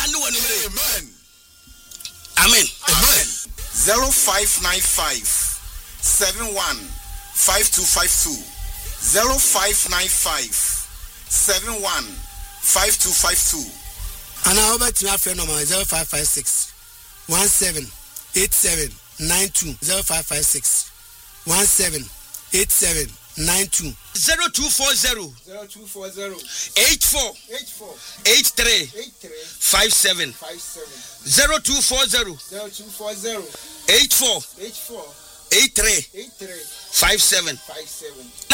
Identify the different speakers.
Speaker 1: Amen.
Speaker 2: Amen.
Speaker 1: Amen. 0595 71 5252 0595 71 5252.
Speaker 3: And I over to my friend number 0556 178792 0556 178792
Speaker 2: 0240 84 83 57 0240 84 83 57